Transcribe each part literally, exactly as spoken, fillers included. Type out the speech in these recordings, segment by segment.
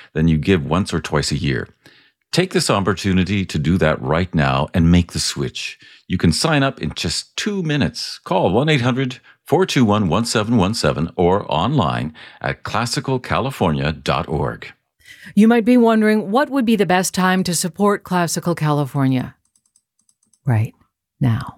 than you give once or twice a year. Take this opportunity to do that right now and make the switch. You can sign up in just two minutes. Call one eight hundred four two one one seven one seven or online at classical california dot org. You might be wondering, what would be the best time to support Classical California? Right now.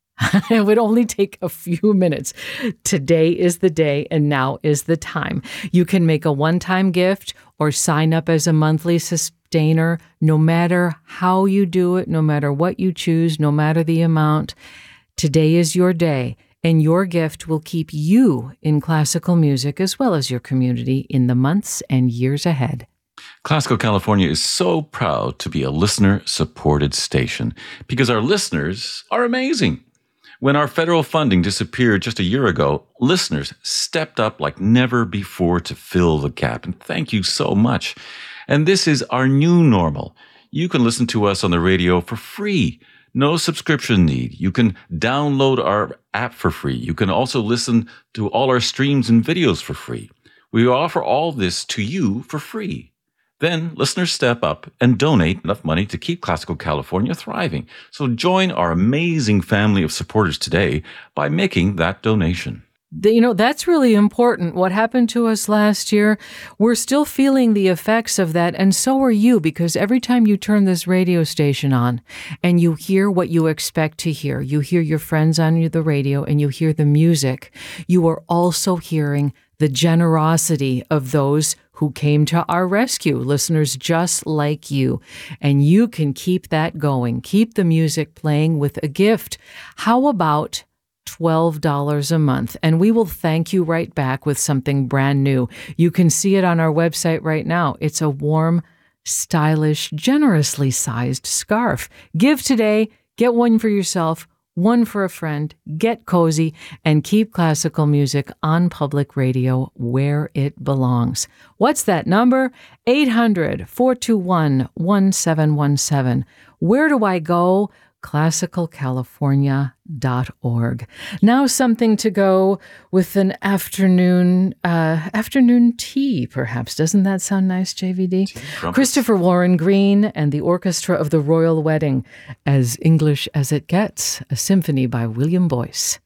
It would only take a few minutes. Today is the day and now is the time. You can make a one-time gift or sign up as a monthly sustainer, no matter how you do it, no matter what you choose, no matter the amount. Today is your day, and your gift will keep you in classical music as well as your community in the months and years ahead. Classical California is so proud to be a listener-supported station because our listeners are amazing. When our federal funding disappeared just a year ago, listeners stepped up like never before to fill the gap. And thank you so much. And this is our new normal. You can listen to us on the radio for free. No subscription need. You can download our app for free. You can also listen to all our streams and videos for free. We offer all this to you for free. Then listeners step up and donate enough money to keep Classical California thriving. So join our amazing family of supporters today by making that donation. You know, that's really important. What happened to us last year, we're still feeling the effects of that, and so are you, because every time you turn this radio station on and you hear what you expect to hear, you hear your friends on the radio and you hear the music, you are also hearing the generosity of those who came to our rescue, listeners just like you. And you can keep that going. Keep the music playing with a gift. How about twelve dollars a month? And we will thank you right back with something brand new. You can see it on our website right now. It's a warm, stylish, generously sized scarf. Give today, get one for yourself, one for a friend, get cozy, and keep classical music on public radio where it belongs. What's that number? eight hundred four two one one seven one seven. Where do I go? classical california dot org. Now something to go with an afternoon uh, afternoon tea, perhaps. Doesn't that sound nice, J V D? Christopher Warren Green and the Orchestra of the Royal Wedding, As English as It Gets, a symphony by William Boyce.